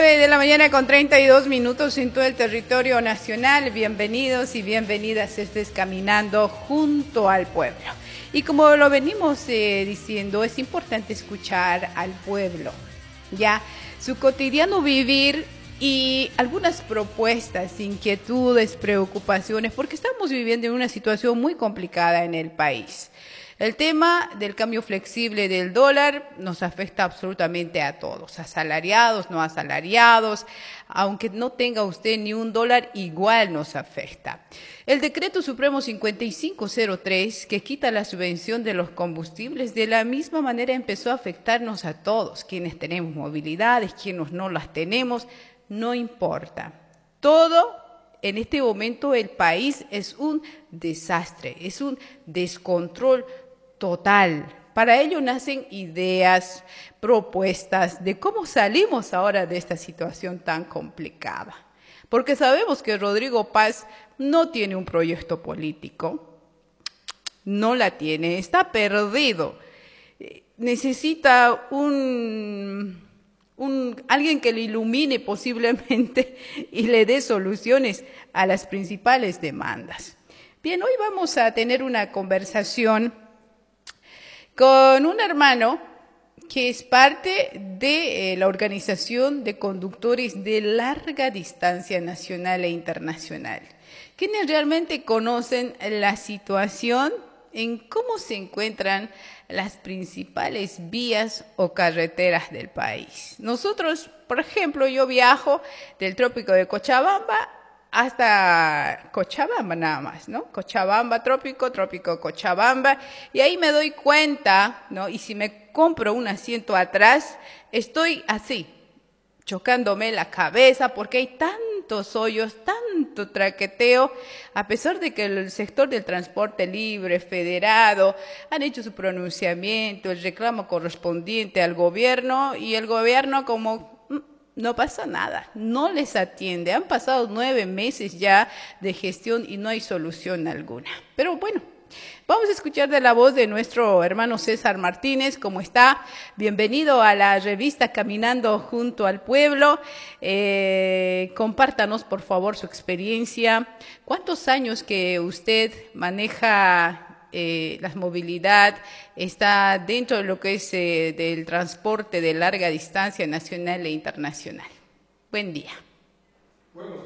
9 de la mañana con 32 minutos en todo el territorio nacional. Bienvenidos y bienvenidas. Este es Caminando junto al pueblo. Y como lo venimos diciendo, es importante escuchar al pueblo, ya su cotidiano vivir y algunas propuestas, inquietudes, preocupaciones, porque estamos viviendo en una situación muy complicada en el país. El tema del cambio flexible del dólar nos afecta absolutamente a todos, asalariados, no asalariados, aunque no tenga usted ni un dólar, igual nos afecta. El decreto supremo 5503, que quita la subvención de los combustibles, de la misma manera empezó a afectarnos a todos, quienes tenemos movilidades, quienes no las tenemos, no importa. Todo en este momento el país es un desastre, es un descontrol total. Para ello nacen ideas, propuestas de cómo salimos ahora de esta situación tan complicada. Porque sabemos que Rodrigo Paz no tiene un proyecto político, no la tiene, está perdido. Necesita alguien que le ilumine posiblemente y le dé soluciones a las principales demandas. Bien, hoy vamos a tener una conversación con un hermano que es parte de la Organización de Conductores de Larga Distancia Nacional e Internacional, quienes realmente conocen la situación en cómo se encuentran las principales vías o carreteras del país. Nosotros, por ejemplo, yo viajo del trópico de Cochabamba hasta Cochabamba nada más, ¿no? Cochabamba, trópico Cochabamba, y ahí me doy cuenta, ¿no? Y si me compro un asiento atrás, estoy así, chocándome la cabeza porque hay tantos hoyos, tanto traqueteo, a pesar de que el sector del transporte libre, federado, han hecho su pronunciamiento, el reclamo correspondiente al gobierno, y el gobierno como no pasa nada, no les atiende. Han pasado 9 meses ya de gestión y no hay solución alguna. Pero bueno, vamos a escuchar de la voz de nuestro hermano César Martínez. ¿Cómo está? Bienvenido a la revista Caminando junto al pueblo. Compártanos, por favor, su experiencia. ¿Cuántos años que usted maneja la movilidad, está dentro de lo que es del transporte de larga distancia nacional e internacional? Buen día. Buenos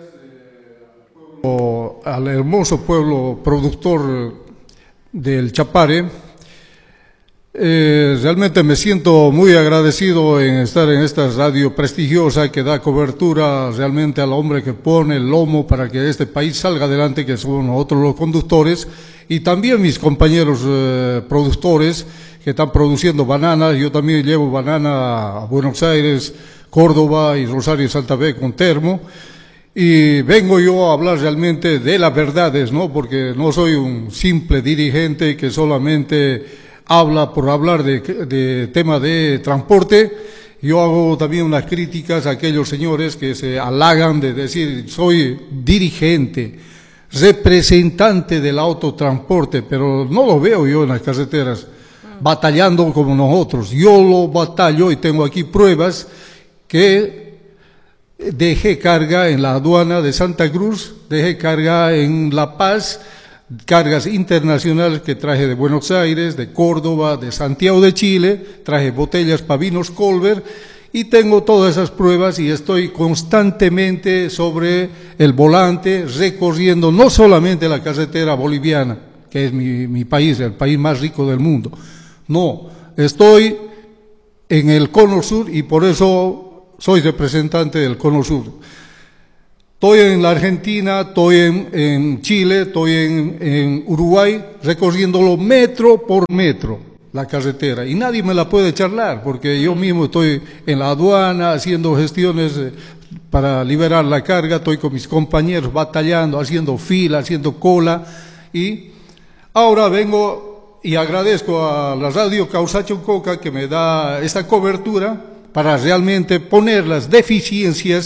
días al hermoso pueblo productor del Chapare. Realmente me siento muy agradecido en estar en esta radio prestigiosa que da cobertura realmente al hombre que pone el lomo para que este país salga adelante, que somos nosotros los conductores, y también mis compañeros productores que están produciendo bananas. Yo también llevo banana a Buenos Aires, Córdoba y Rosario y Santa Fe con termo. Y vengo yo a hablar realmente de las verdades, ¿no? Porque no soy un simple dirigente que solamente habla por hablar de tema de transporte. Yo hago también unas críticas a aquellos señores que se halagan de decir soy dirigente, representante del autotransporte, pero no lo veo yo en las carreteras batallando como nosotros. Yo lo batallo y tengo aquí pruebas que dejé carga en la aduana de Santa Cruz, dejé carga en La Paz, cargas internacionales que traje de Buenos Aires, de Córdoba, de Santiago de Chile, traje botellas para vinos Colbert, y tengo todas esas pruebas y estoy constantemente sobre el volante recorriendo no solamente la carretera boliviana, que es mi país, el país más rico del mundo. No, estoy en el Cono Sur y por eso soy representante del Cono Sur. Estoy en la Argentina, estoy en Chile, estoy en Uruguay, recorriéndolo metro por metro la carretera, y nadie me la puede charlar porque yo mismo estoy en la aduana haciendo gestiones para liberar la carga, estoy con mis compañeros batallando, haciendo fila, haciendo cola, y ahora vengo y agradezco a la radio Causacho Coca que me da esta cobertura para realmente poner las deficiencias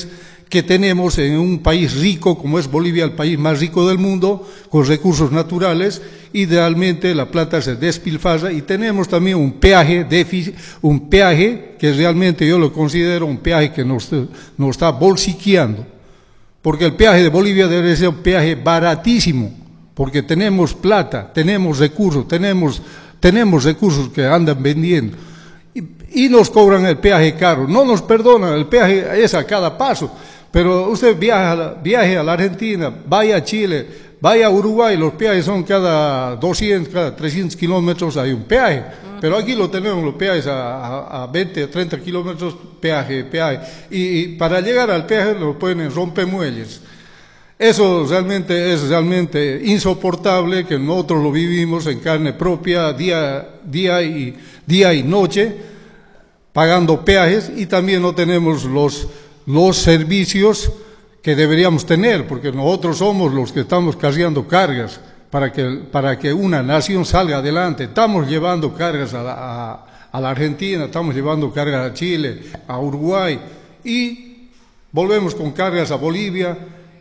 que tenemos en un país rico como es Bolivia, el país más rico del mundo, con recursos naturales. Idealmente la plata se despilfarra y tenemos también un peaje que realmente yo lo considero un peaje que nos está bolsiqueando, porque el peaje de Bolivia debe ser un peaje baratísimo, porque tenemos plata, tenemos recursos recursos que andan vendiendo y nos cobran el peaje caro, no nos perdonan, el peaje es a cada paso. Pero usted viaje a la Argentina, vaya a Chile, vaya a Uruguay, los peajes son cada 200, cada 300 kilómetros hay un peaje. Pero aquí lo tenemos, los peajes a 20, 30 kilómetros, peaje. Y para llegar al peaje lo ponen en rompemuelles. Eso es realmente insoportable, que nosotros lo vivimos en carne propia día y noche, pagando peajes, y también no tenemos los servicios que deberíamos tener, porque nosotros somos los que estamos cargando cargas para que una nación salga adelante. Estamos llevando cargas a la Argentina, estamos llevando cargas a Chile, a Uruguay, y volvemos con cargas a Bolivia,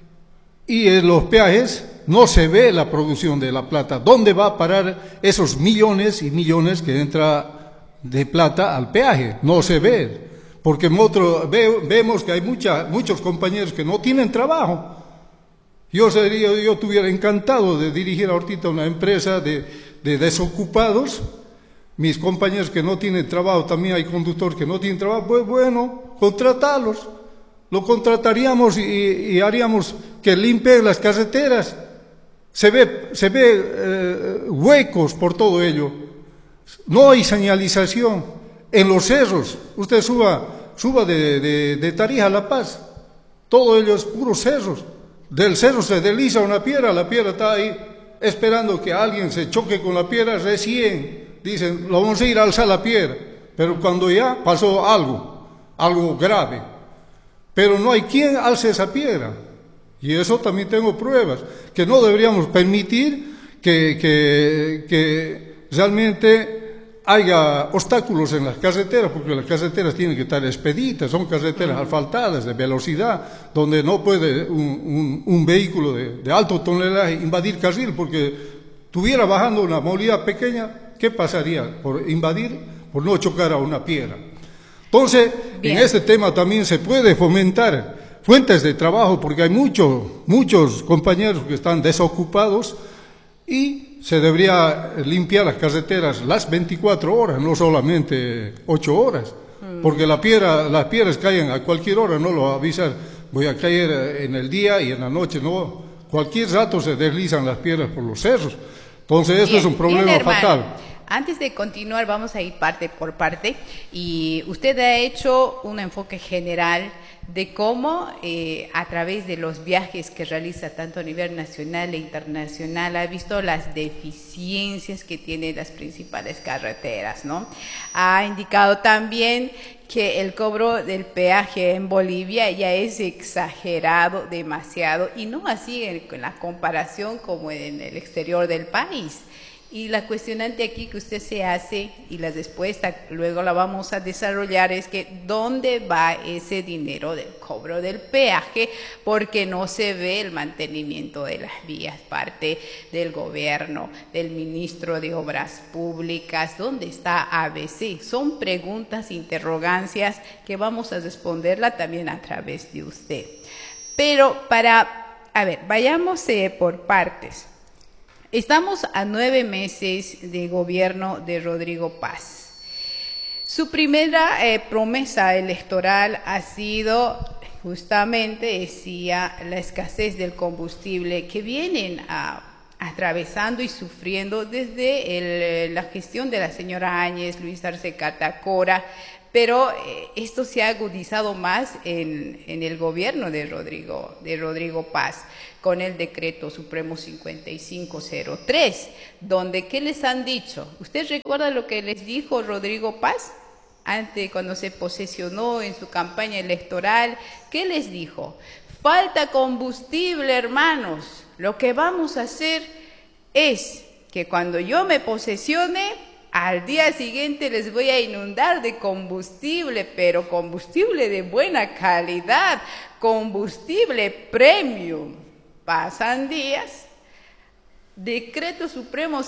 y en los peajes no se ve la producción de la plata. ¿Dónde va a parar esos millones y millones que entra de plata al peaje? No se ve. Porque nosotros vemos que hay muchos compañeros que no tienen trabajo. Yo estuviera encantado de dirigir ahorita una empresa de desocupados. Mis compañeros que no tienen trabajo, también hay conductores que no tienen trabajo, pues bueno, contratarlos. Lo contrataríamos y haríamos que limpien las carreteras. Se ve huecos por todo ello. No hay señalización. En los cerros, usted suba de Tarija a La Paz, todo ello es puros cerros. Del cerro se desliza una piedra, la piedra está ahí esperando que alguien se choque con la piedra, recién dicen, lo vamos a ir a alzar la piedra, pero cuando ya pasó algo grave, pero no hay quien alce esa piedra. Y eso también tengo pruebas, que no deberíamos permitir que realmente haya obstáculos en las carreteras, porque las carreteras tienen que estar expeditas, son carreteras asfaltadas de velocidad, donde no puede un vehículo de alto tonelaje invadir carril, porque estuviera bajando una movilidad pequeña, ¿qué pasaría? Por invadir, por no chocar a una piedra. Entonces, en este tema también se puede fomentar fuentes de trabajo, porque hay muchos compañeros que están desocupados, y se debería limpiar las carreteras las 24 horas, no solamente 8 horas, porque las piedras caen a cualquier hora, no lo avisan, voy a caer en el día y en la noche, no, cualquier rato se deslizan las piedras por los cerros. Entonces esto es un problema fatal. Antes de continuar, vamos a ir parte por parte, y usted ha hecho un enfoque general de cómo a través de los viajes que realiza tanto a nivel nacional e internacional ha visto las deficiencias que tienen las principales carreteras, ¿no? Ha indicado también que el cobro del peaje en Bolivia ya es exagerado demasiado, y no así en la comparación como en el exterior del país. Y la cuestionante aquí que usted se hace, y la respuesta luego la vamos a desarrollar, es que ¿dónde va ese dinero del cobro del peaje? Porque no se ve el mantenimiento de las vías, parte del gobierno, del ministro de Obras Públicas. ¿Dónde está ABC? Son preguntas, interrogancias que vamos a responderla también a través de usted. Pero vayamos por partes. Estamos a 9 meses de gobierno de Rodrigo Paz. Su primera promesa electoral ha sido justamente, decía, la escasez del combustible que vienen atravesando y sufriendo desde la gestión de la señora Áñez, Luis Arce Catacora, pero esto se ha agudizado más en el gobierno de Rodrigo Paz, con el decreto supremo 5503, donde ¿qué les han dicho? ¿Usted recuerda lo que les dijo Rodrigo Paz antes, cuando se posesionó en su campaña electoral? ¿Qué les dijo? Falta combustible, hermanos. Lo que vamos a hacer es que cuando yo me posesione, al día siguiente les voy a inundar de combustible, pero combustible de buena calidad, combustible premium. Pasan días, Decreto Supremo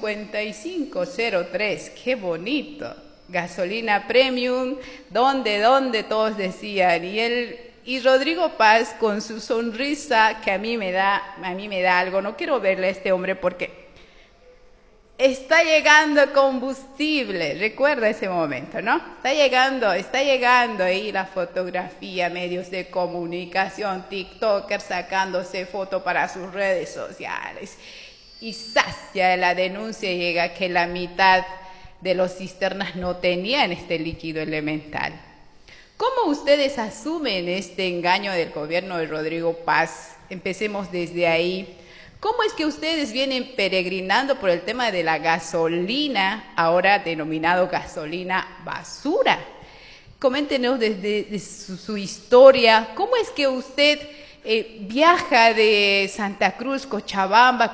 5503, qué bonito, gasolina premium, ¿dónde? Todos decían, y Rodrigo Paz con su sonrisa que a mí me da algo, no quiero verle a este hombre porque está llegando combustible, recuerda ese momento, ¿no? Está llegando ahí la fotografía, medios de comunicación, TikTokers sacándose foto para sus redes sociales. Y ¡zas! Ya la denuncia llega que la mitad de los cisternas no tenían este líquido elemental. ¿Cómo ustedes asumen este engaño del gobierno de Rodrigo Paz? Empecemos desde ahí. ¿Cómo es que ustedes vienen peregrinando por el tema de la gasolina, ahora denominado gasolina basura? Coméntenos desde su historia, ¿cómo es que usted viaja de Santa Cruz, Cochabamba,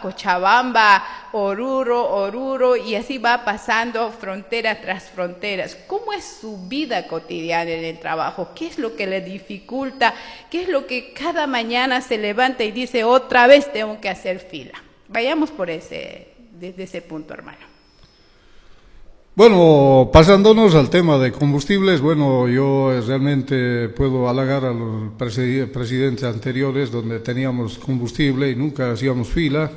Oruro, y así va pasando frontera tras fronteras? ¿Cómo es su vida cotidiana en el trabajo? ¿Qué es lo que le dificulta? ¿Qué es lo que cada mañana se levanta y dice, otra vez tengo que hacer fila? Vayamos desde ese punto, hermano. Bueno, pasándonos al tema de combustibles, bueno, yo realmente puedo halagar a los presidentes anteriores donde teníamos combustible y nunca hacíamos fila,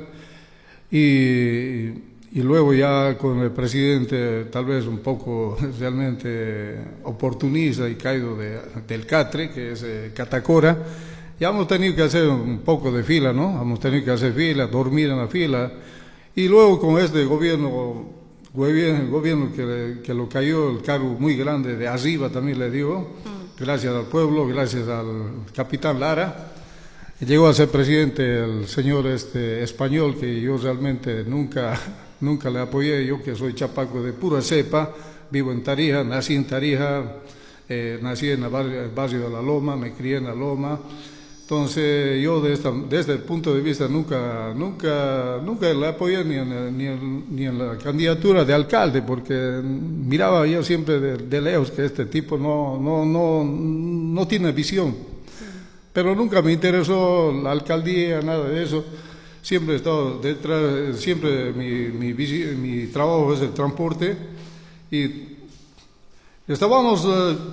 y luego ya con el presidente tal vez un poco realmente oportunista y caído del catre, que es Catacora, ya hemos tenido que hacer un poco de fila, ¿no? Hemos tenido que hacer fila, dormir en la fila, y luego con este gobierno que lo cayó el cargo muy grande de arriba también le dio, gracias al pueblo, gracias al capitán Lara, llegó a ser presidente el señor español, que yo realmente nunca le apoyé, yo que soy chapaco de pura cepa, vivo en Tarija, nací en Tarija, nací en el barrio de La Loma, me crié en La Loma. Entonces yo desde el punto de vista nunca le apoyé ni en la candidatura de alcalde, porque miraba yo siempre de lejos que este tipo no tiene visión. Pero nunca me interesó la alcaldía, nada de eso. Siempre he estado detrás, siempre mi trabajo es el transporte, y estábamos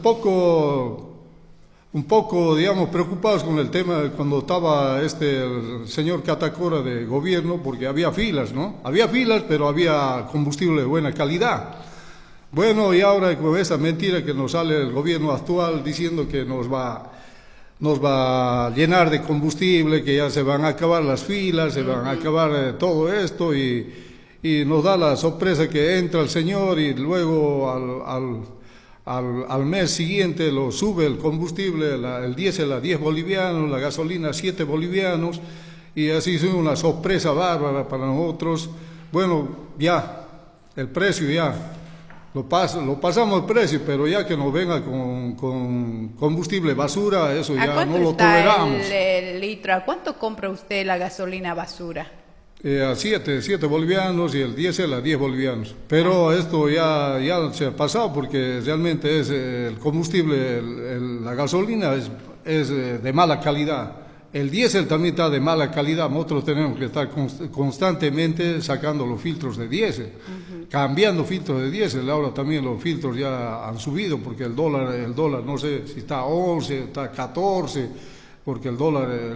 un poco, digamos, preocupados con el tema cuando estaba el señor Catacora de gobierno, porque había filas, ¿no? Había filas, pero había combustible de buena calidad. Bueno, y ahora con esa mentira que nos sale el gobierno actual diciendo que nos va a llenar de combustible, que ya se van a acabar las filas, se van a acabar todo esto, y nos da la sorpresa que entra el señor y luego al mes siguiente lo sube el combustible, el diésel a 10 bolivianos, la gasolina a 7 bolivianos, y así es una sorpresa bárbara para nosotros. Bueno, ya, el precio ya, lo pasamos el precio, pero ya que nos venga con combustible basura, eso ya no lo toleramos. El litro? ¿A cuánto compra usted la gasolina basura? A 7 bolivianos, y el diésel a 10 bolivianos. Pero esto ya se ha pasado, porque realmente es el combustible, la gasolina es de mala calidad. El diésel también está de mala calidad. Nosotros tenemos que estar constantemente sacando los filtros de diésel, cambiando filtros de diésel. Ahora también los filtros ya han subido, porque el dólar no sé si está a 11, está a 14, porque el dólar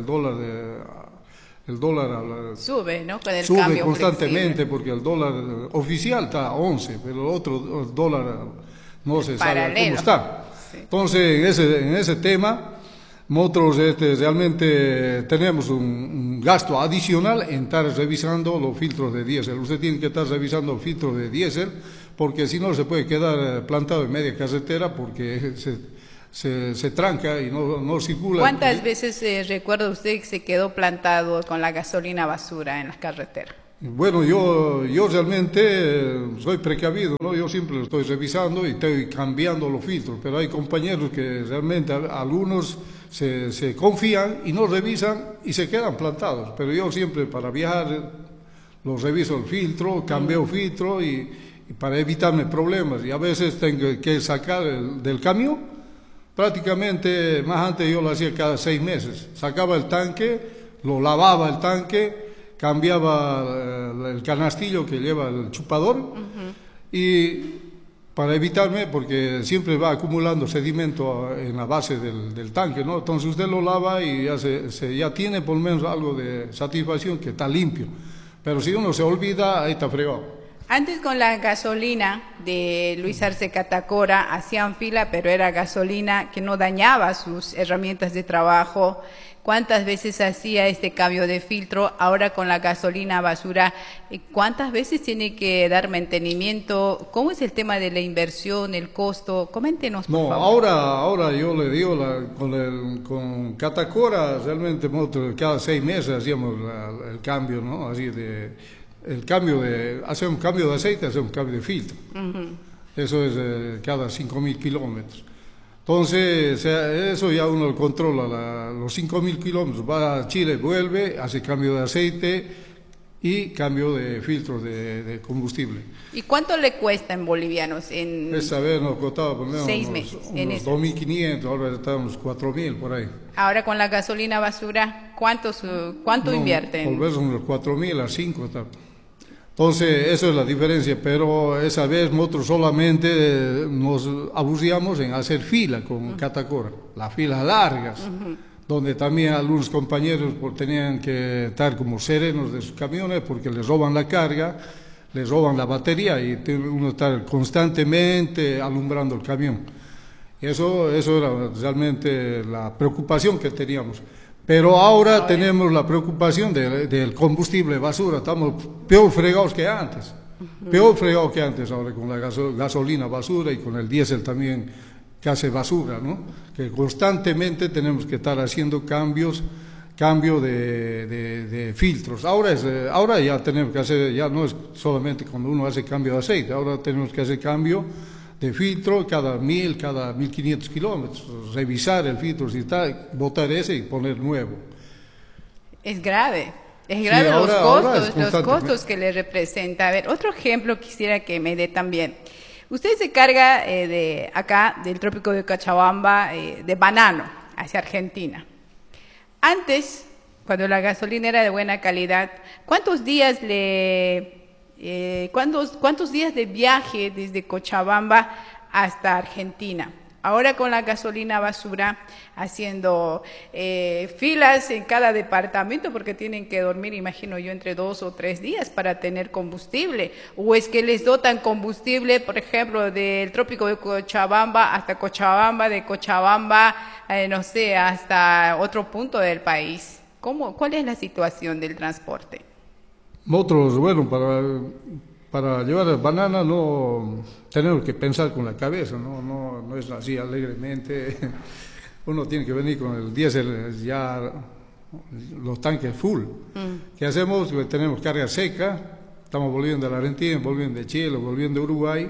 sube, ¿no? Con el sube cambio constantemente, flexible. porque el dólar oficial está a 11, pero el otro dólar no se sabe cómo está. Sí. Entonces, en ese tema, nosotros realmente tenemos un gasto adicional en estar revisando los filtros de diésel. Usted tiene que estar revisando los filtros de diésel, porque si no se puede quedar plantado en media carretera, porque se tranca y no circula. ¿Cuántas veces recuerda usted que se quedó plantado con la gasolina basura en las carreteras? Bueno, yo realmente soy precavido, ¿no? Yo siempre lo estoy revisando y estoy cambiando los filtros, pero hay compañeros que realmente algunos se confían y no revisan y se quedan plantados. Pero yo siempre, para viajar, los reviso el filtro, cambio filtro, y y para evitarme problemas. Y a veces tengo que sacar del camión, prácticamente, más antes yo lo hacía cada 6 meses. Sacaba el tanque, lo lavaba el tanque, cambiaba el canastillo que lleva el chupador, y para evitarme, porque siempre va acumulando sedimento en la base del tanque, ¿no? Entonces usted lo lava y ya tiene por lo menos algo de satisfacción que está limpio. Pero si uno se olvida, ahí está fregado. Antes con la gasolina de Luis Arce Catacora hacían fila, pero era gasolina que no dañaba sus herramientas de trabajo. ¿Cuántas veces hacía este cambio de filtro? Ahora con la gasolina basura, ¿cuántas veces tiene que dar mantenimiento? ¿Cómo es el tema de la inversión, el costo? Coméntenos, por favor. Ahora yo le digo, con Catacora, realmente nosotros cada 6 meses hacíamos el cambio, ¿no? Así hacemos cambio de aceite, hacemos cambio de filtro. Eso es cada 5.000 kilómetros. Entonces, eso ya uno lo controla, los 5.000 kilómetros, va a Chile, vuelve, hace cambio de aceite y cambio de filtros de combustible. ¿Y cuánto le cuesta en bolivianos? Esta vez nos costaba por lo menos 6 meses. unos 2.500, ahora estamos 4.000 por ahí. Ahora con la gasolina basura, ¿cuánto invierten? Por vez unos 4.000 a 5. Entonces, eso es la diferencia, pero esa vez nosotros solamente nos abusiamos en hacer fila con Catacora, las filas largas, donde también algunos compañeros tenían que estar como serenos de sus camiones porque les roban la carga, les roban la batería y tiene uno estar constantemente alumbrando el camión. Eso era realmente la preocupación que teníamos. Pero ahora tenemos la preocupación del combustible basura, estamos peor fregados que antes, peor fregados que antes ahora con la gasolina basura y con el diésel también que hace basura, ¿no? Que constantemente tenemos que estar haciendo cambio de filtros. Ahora ya tenemos que hacer, ya no es solamente cuando uno hace cambio de aceite, ahora tenemos que hacer cambio de filtro cada 1.500 kilómetros, revisar el filtro si está, botar ese y poner nuevo. Es grave Sí, los costos que le representa. A ver, otro ejemplo quisiera que me dé también. Usted se carga de acá, del trópico de Cochabamba, de banano hacia Argentina. Antes, cuando la gasolina era de buena calidad, ¿cuántos días de viaje desde Cochabamba hasta Argentina? Ahora con la gasolina basura, haciendo filas en cada departamento porque tienen que dormir, imagino yo, entre 2 o 3 días para tener combustible. O es que les dotan combustible, por ejemplo, del trópico de Cochabamba hasta Cochabamba, de Cochabamba, no sé, hasta otro punto del país. ¿Cuál es la situación del transporte? Nosotros, bueno, para llevar banana no tenemos que pensar con la cabeza, no es así alegremente. Uno tiene que venir con el diésel ya los tanques full. ¿Qué hacemos? Pues tenemos carga seca, estamos volviendo de la Argentina, volviendo de Chile, volviendo de Uruguay,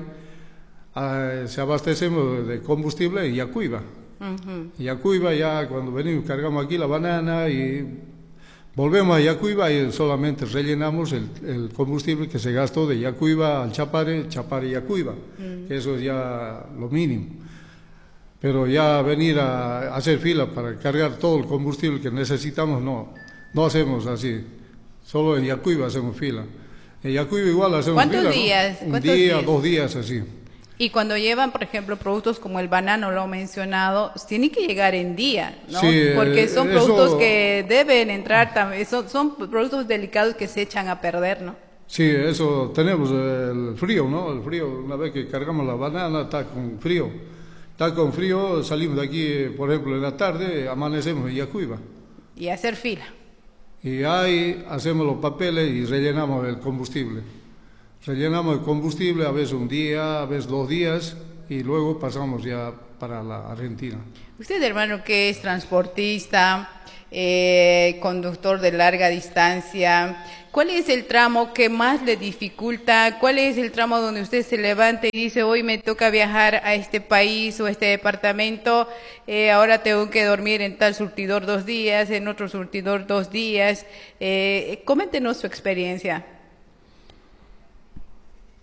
se abastecemos de combustible en Yacuiba. Yacuiba ya cuando venimos cargamos aquí la banana y volvemos a Yacuiba y solamente rellenamos el combustible que se gastó de Yacuiba al Chapare, Chapare Yacuiba, que eso es ya lo mínimo. Pero ya venir a hacer fila para cargar todo el combustible que necesitamos, no hacemos así. Solo en Yacuiba hacemos fila. En Yacuiba igual hacemos fila. ¿Cuántos días? Un día, 2 días así. Y cuando llevan, por ejemplo, productos como el banano, lo he mencionado, tienen que llegar en día, ¿no? Sí, porque son productos que deben entrar, son productos delicados que se echan a perder, ¿no? Sí, eso tenemos el frío, ¿no? El frío, una vez que cargamos la banana está con frío. Está con frío, salimos de aquí, por ejemplo, en la tarde, amanecemos en Yacuiba. Y hacer fila. Y ahí hacemos los papeles y rellenamos el combustible. Rellenamos el combustible a veces un día, a veces 2 días y luego pasamos ya para la Argentina. Usted, hermano, que es transportista, conductor de larga distancia, ¿cuál es el tramo que más le dificulta? ¿Cuál es el tramo donde usted se levanta y dice, hoy me toca viajar a este país o a este departamento, ahora tengo que dormir en tal surtidor 2 días, en otro surtidor 2 días? Coméntenos su experiencia.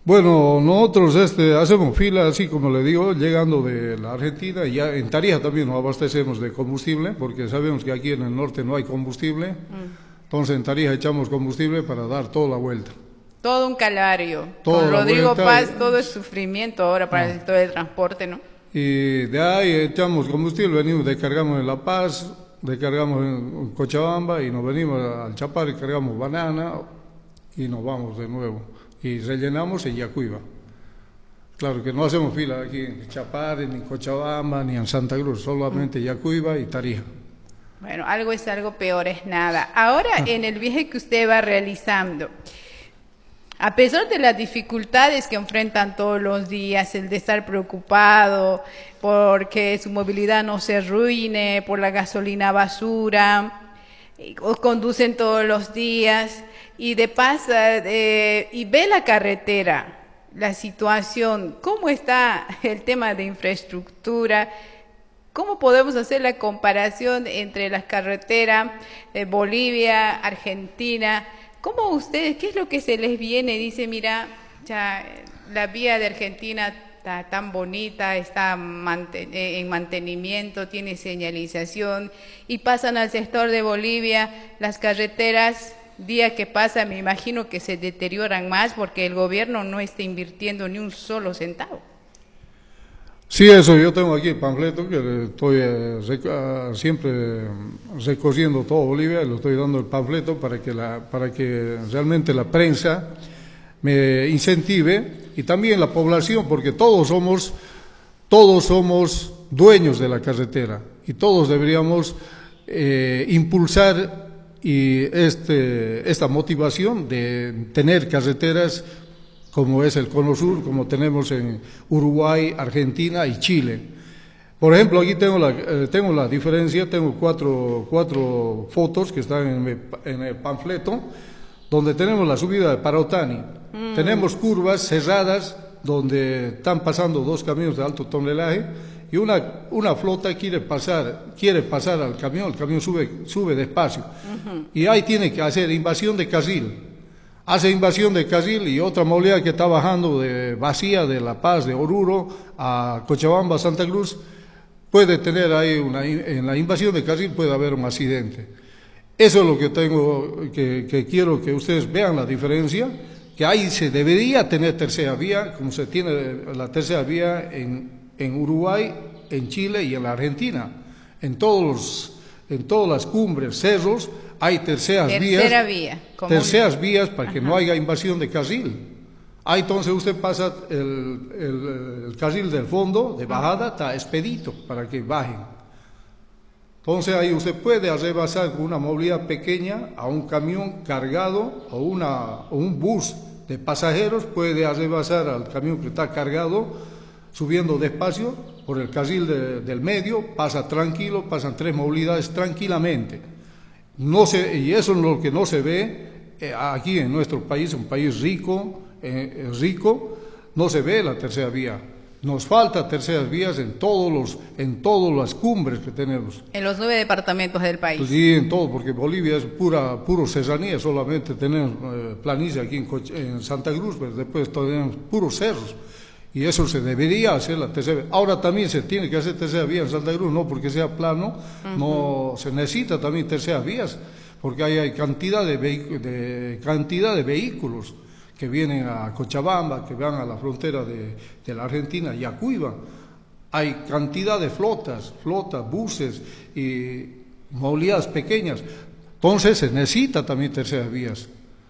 Bueno, nosotros hacemos fila, así como le digo, llegando de la Argentina, y ya en Tarija también nos abastecemos de combustible, porque sabemos que aquí en el norte no hay combustible, entonces en Tarija echamos combustible para dar toda la vuelta. Todo un calvario. Toda Con la Rodrigo vuelta Paz, todo es sufrimiento ahora para el sector del transporte, ¿no? Y de ahí echamos combustible, venimos, descargamos en La Paz, descargamos en Cochabamba y nos venimos al Chapare, cargamos banana y nos vamos de nuevo. Y rellenamos en Yacuiba. Claro que no hacemos fila aquí en Chapare, ni en Cochabamba, ni en Santa Cruz, solamente Yacuiba y Tarija. Bueno, algo es algo, peor es nada. Ahora, en el viaje que usted va realizando, a pesar de las dificultades que enfrentan todos los días, el de estar preocupado porque su movilidad no se arruine, por la gasolina basura, o conducen todos los días, y de paso, y ve la carretera, la situación, cómo está el tema de infraestructura, cómo podemos hacer la comparación entre las carreteras de Bolivia, Argentina. ¿Cómo ustedes, qué es lo que se les viene? Dice, mira, ya la vía de Argentina está tan bonita, está en mantenimiento, tiene señalización, y pasan al sector de Bolivia, las carreteras, día que pasa, me imagino que se deterioran más porque el gobierno no está invirtiendo ni un solo centavo. Sí, eso, yo tengo aquí el panfleto que estoy siempre recorriendo todo Bolivia, le estoy dando el panfleto para que realmente la prensa me incentive y también la población, porque todos somos dueños de la carretera y todos deberíamos impulsar esta motivación de tener carreteras como es el Cono Sur, como tenemos en Uruguay, Argentina y Chile. Por ejemplo, aquí tengo la diferencia, tengo cuatro fotos que están en el panfleto, donde tenemos la subida de Parautani. Tenemos curvas cerradas donde están pasando 2 camiones de alto tonelaje y una flota quiere pasar al camión, el camión sube despacio. Y ahí tiene que hacer invasión de carril. Hace invasión de carril y otra movilidad que está bajando vacía de La Paz, de Oruro a Cochabamba, Santa Cruz, puede tener ahí en la invasión de carril puede haber un accidente. Eso es lo que que quiero que ustedes vean la diferencia, que ahí se debería tener tercera vía, como se tiene la tercera vía en Uruguay, en Chile y en la Argentina. En todas las cumbres, cerros, hay terceras vías para que no haya invasión de carril. Ahí entonces usted pasa el carril del fondo, de bajada, está expedito para que bajen. Entonces ahí usted puede rebasar con una movilidad pequeña a un camión cargado o un bus de pasajeros, puede rebasar al camión que está cargado subiendo despacio por el carril del medio, pasa tranquilo, pasan 3 movilidades tranquilamente. Y eso es lo que no se ve aquí en nuestro país, un país rico, no se ve la tercera vía. Nos falta terceras vías en todas las cumbres que tenemos. En los 9 departamentos del país. Sí, en todo, porque Bolivia es puro serranía, solamente tenemos planicie aquí en Santa Cruz, pero después tenemos puros cerros. Y eso se debería hacer la tercera vía. Ahora también se tiene que hacer tercera vía en Santa Cruz, no porque sea plano, no se necesita también terceras vías, porque hay cantidad de vehículos que vienen a Cochabamba, que van a la frontera de la Argentina, Yacuiba. Hay cantidad de flotas, buses y movilidades pequeñas. Entonces se necesita también terceras vías.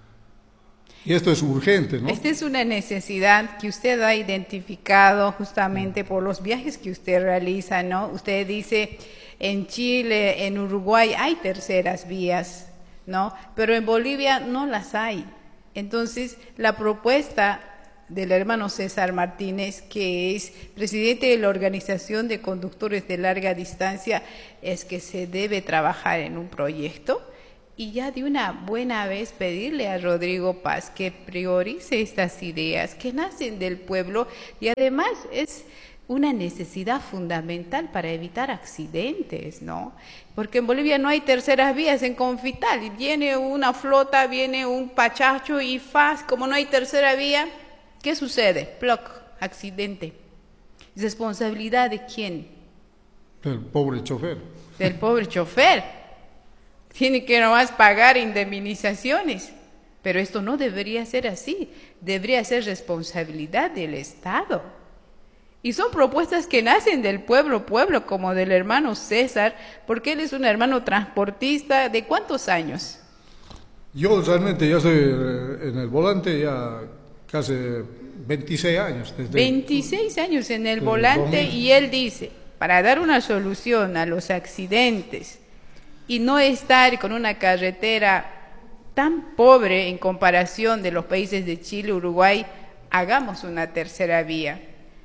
Y esto es urgente, ¿no? Esta es una necesidad que usted ha identificado justamente por los viajes que usted realiza, ¿no? Usted dice, en Chile, en Uruguay hay terceras vías, ¿no? Pero en Bolivia no las hay. Entonces, la propuesta del hermano César Martínez, que es presidente de la Organización de Conductores de Larga Distancia, es que se debe trabajar en un proyecto y ya de una buena vez pedirle a Rodrigo Paz que priorice estas ideas que nacen del pueblo y además es una necesidad fundamental para evitar accidentes, ¿no? Porque en Bolivia no hay terceras vías, en Confital viene una flota, viene un pachacho y como no hay tercera vía, ¿Qué sucede? Ploc, accidente. ¿Responsabilidad de quién? Del pobre chofer. Del pobre chofer. Tiene que nomás pagar indemnizaciones. Pero esto no debería ser así. Debería ser responsabilidad del Estado. Y son propuestas que nacen del pueblo, como del hermano César, porque él es un hermano transportista. ¿De cuántos años? Yo realmente ya estoy en el volante ya casi 26 años. 26 años en el volante, y él dice, para dar una solución a los accidentes y no estar con una carretera tan pobre en comparación de los países de Chile, Uruguay, hagamos una tercera vía.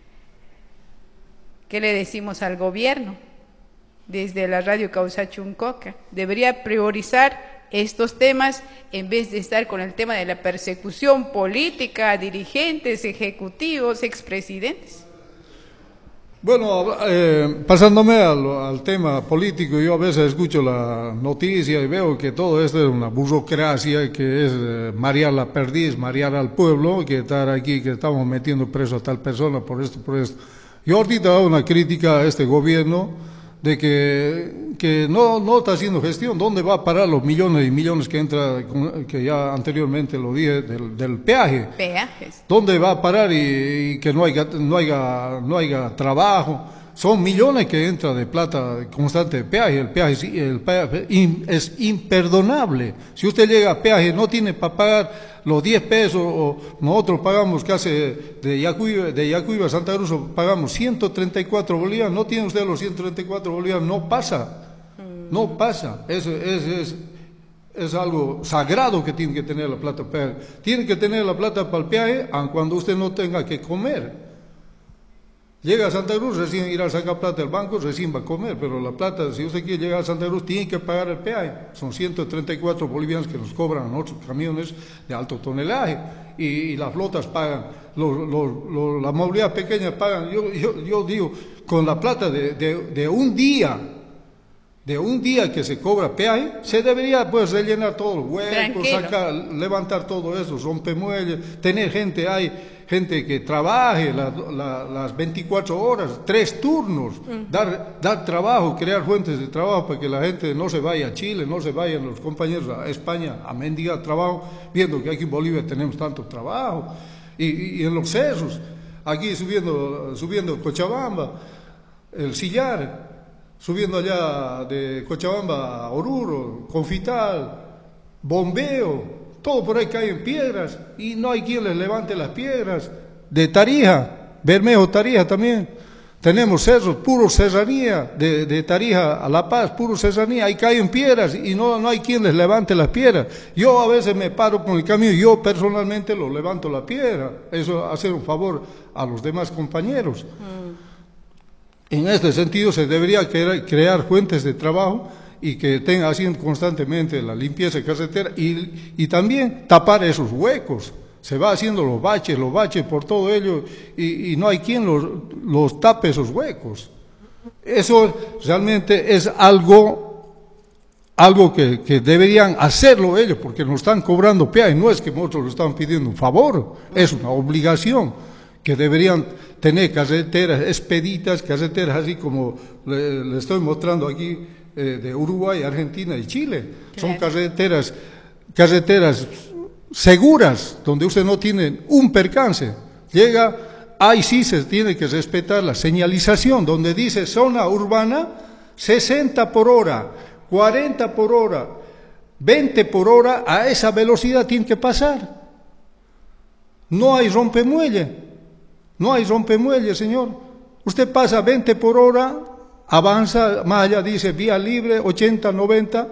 ¿Qué le decimos al gobierno? Desde la radio Causachuncoca, debería priorizar estos temas en vez de estar con el tema de la persecución política a dirigentes, ejecutivos, expresidentes. Bueno, pasándome al tema político, yo a veces escucho la noticia y veo que todo esto es una burocracia, que es marear la perdiz, marear al pueblo, que estar aquí, que estamos metiendo preso a tal persona por esto, por esto. Yo ahorita hago una crítica a este gobierno de que no está haciendo gestión. ¿Dónde va a parar los millones y millones que entra, que ya anteriormente lo dije, del peaje? Peajes. ¿Dónde va a parar y que no haya trabajo? Son millones que entra de plata constante de peaje. El peaje es imperdonable. Si usted llega a peaje, no tiene para pagar los 10 pesos, o nosotros pagamos casi de Yacuiba a Santa Cruz, pagamos 134 bolívares, no tiene usted los 134 bolívares, no pasa, no pasa. Es algo sagrado que tiene que tener la plata para el peaje. Tiene que tener la plata para el peaje aun cuando usted no tenga que comer. Llega a Santa Cruz, recién ir a sacar plata del banco, recién va a comer, pero la plata, si usted quiere llegar a Santa Cruz, tiene que pagar el peaje. Son 134 bolivianos que nos cobran a nuestros camiones de alto tonelaje, y las flotas pagan, la movilidad pequeña pagan. Yo digo, con la plata de un día que se cobra peaje, se debería pues rellenar todos los huecos, levantar todo eso, rompemuelles, tener gente que trabaje las 24 horas, 3 turnos, dar trabajo, crear fuentes de trabajo para que la gente no se vaya a Chile, no se vayan los compañeros a España a mendigar trabajo, viendo que aquí en Bolivia tenemos tanto trabajo, y en los cerros, aquí subiendo Cochabamba, el Sillar, subiendo allá de Cochabamba a Oruro, Confital, Bombeo, todo por ahí caen piedras y no hay quien les levante las piedras. De Tarija, Bermejo, Tarija también, tenemos cerros, puro serranía, de Tarija a La Paz, puro serranía, ahí caen piedras y no hay quien les levante las piedras. Yo a veces me paro con el camión y yo personalmente lo levanto la piedra, eso hacer un favor a los demás compañeros. En este sentido se debería crear fuentes de trabajo y que estén haciendo constantemente la limpieza de carretera y también tapar esos huecos. Se va haciendo los baches por todo ello y no hay quien los tape esos huecos. Eso realmente es algo que deberían hacerlo ellos, porque nos están cobrando peaje, no es que nosotros les estamos pidiendo un favor, es una obligación que deberían tener carreteras expeditas, carreteras así como le estoy mostrando aquí, de Uruguay, Argentina y Chile. Son carreteras seguras, donde usted no tiene un percance. Llega, ahí sí se tiene que respetar la señalización, donde dice zona urbana, 60 por hora, 40 por hora, 20 por hora, a esa velocidad tiene que pasar. No hay rompemuelle. No hay rompemuelle, señor. Usted pasa 20 por hora, avanza, más allá dice vía libre, 80, 90,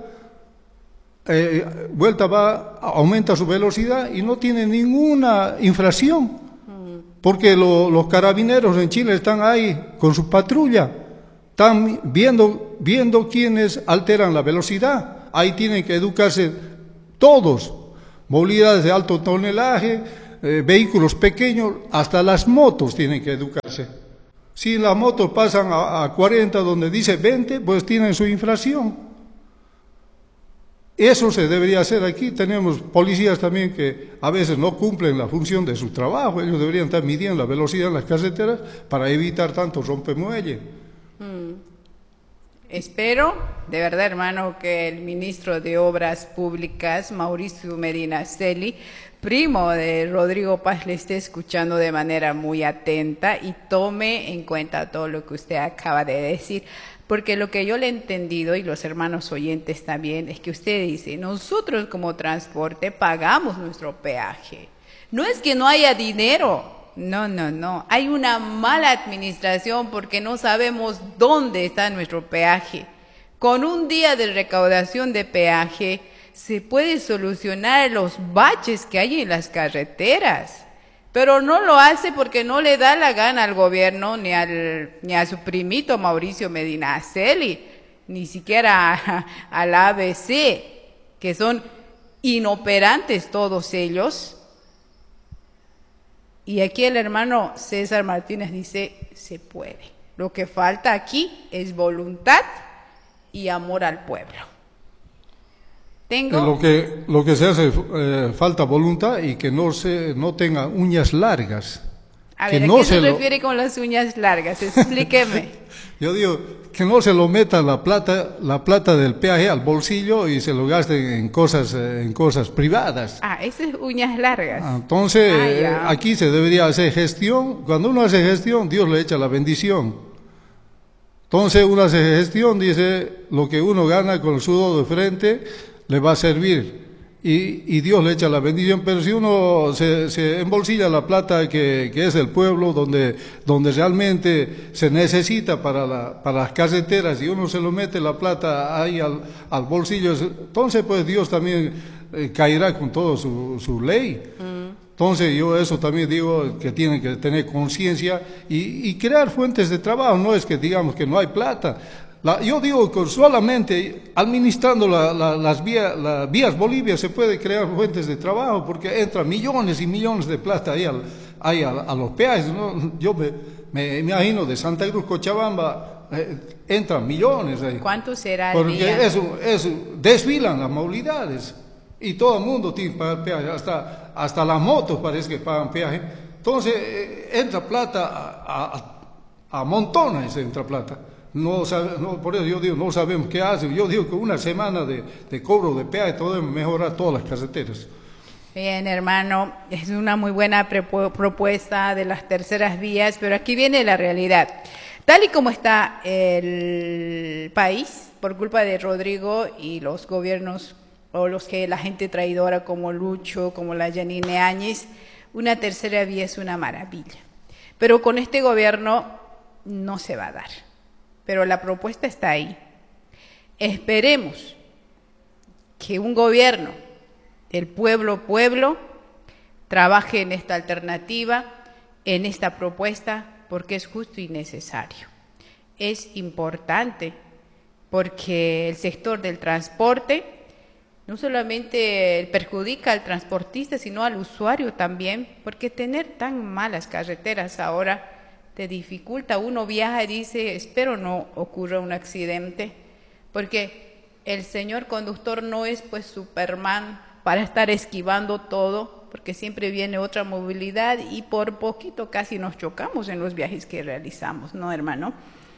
vuelta va, aumenta su velocidad y no tiene ninguna infracción. Porque los carabineros en Chile están ahí con su patrulla, están viendo quiénes alteran la velocidad. Ahí tienen que educarse todos, movilidades de alto tonelaje, vehículos pequeños, hasta las motos tienen que educarse. Si las motos pasan a 40 donde dice 20, pues tienen su infracción. Eso se debería hacer aquí. Tenemos policías también que a veces no cumplen la función de su trabajo. Ellos deberían estar midiendo la velocidad en las carreteras para evitar tanto rompemuelle. Espero, de verdad, hermano, que el ministro de Obras Públicas, Mauricio Medinaceli, primo de Rodrigo Paz, le esté escuchando de manera muy atenta y tome en cuenta todo lo que usted acaba de decir. Porque lo que yo le he entendido, y los hermanos oyentes también, es que usted dice, nosotros como transporte pagamos nuestro peaje. No es que no haya dinero. No. Hay una mala administración porque no sabemos dónde está nuestro peaje. Con un día de recaudación de peaje se puede solucionar los baches que hay en las carreteras. Pero no lo hace porque no le da la gana al gobierno ni a su primito Mauricio Medinaceli, ni siquiera al ABC, que son inoperantes todos ellos. Y aquí el hermano César Martínez dice, se puede. Lo que falta aquí es voluntad y amor al pueblo. Lo que se hace, falta voluntad y que no tenga uñas largas. A ver, ¿a qué se refiere con las uñas largas? Explíqueme. Yo digo, que no se lo meta la plata del peaje al bolsillo y se lo gasten en cosas privadas. Esas uñas largas. Entonces, aquí se debería hacer gestión. Cuando uno hace gestión, Dios le echa la bendición. Entonces, uno hace gestión, dice, lo que uno gana con el sudor de frente le va a servir. Y Dios le echa la bendición, pero si uno se embolsilla la plata que es del pueblo, donde realmente se necesita para las carreteras, y uno se lo mete la plata ahí al bolsillo, entonces pues Dios también caerá con toda su ley. Entonces yo eso también digo que tienen que tener conciencia y crear fuentes de trabajo. No es que digamos que no hay plata. Yo digo que solamente administrando las vías Bolivia se puede crear fuentes de trabajo, porque entran millones y millones de plata ahí a los peajes, ¿no? Yo me imagino de Santa Cruz, Cochabamba, entran millones ahí. ¿Cuánto será el porque día? Eso desfilan las movilidades y todo el mundo tiene que pagar peaje, hasta las motos parece que pagan peaje. Entonces entra plata a montones, entra plata. Por eso yo digo, no sabemos qué hace. Yo digo que una semana de cobro de peaje podemos mejorar todas las carreteras. Bien, hermano, es una muy buena propuesta de las terceras vías, pero aquí viene la realidad. Tal y como está el país, por culpa de Rodrigo y los gobiernos, o los que la gente traidora como Lucho, como la Yanine Áñez, una tercera vía es una maravilla. Pero con este gobierno no se va a dar. Pero la propuesta está ahí. Esperemos que un gobierno del pueblo trabaje en esta alternativa, en esta propuesta, porque es justo y necesario. Es importante porque el sector del transporte no solamente perjudica al transportista, sino al usuario también, porque tener tan malas carreteras ahora te dificulta. Uno viaja y dice, espero no ocurra un accidente, porque el señor conductor no es pues Superman para estar esquivando todo, porque siempre viene otra movilidad y por poquito casi nos chocamos en los viajes que realizamos, ¿no, hermano?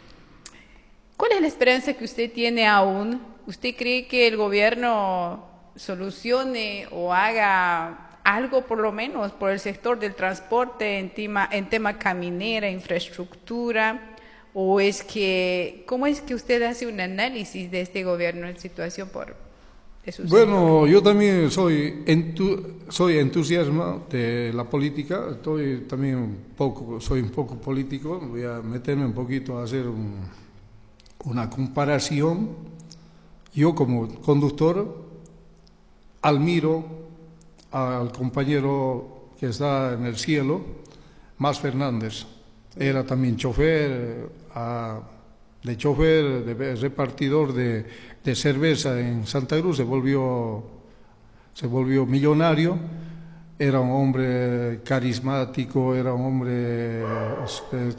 ¿Cuál es la esperanza que usted tiene aún? ¿Usted cree que el gobierno solucione o haga algo por lo menos por el sector del transporte en tema caminera, infraestructura? ¿O es que, cómo es que usted hace un análisis de este gobierno en situación de su Bueno, yo también soy entusiasmado de la política, soy un poco político, voy a meterme un poquito a hacer una comparación. Yo como conductor admiro al compañero que está en el cielo, Mas Fernández. Era también chofer, de repartidor de cerveza en Santa Cruz, se volvió millonario. Era un hombre carismático, era un hombre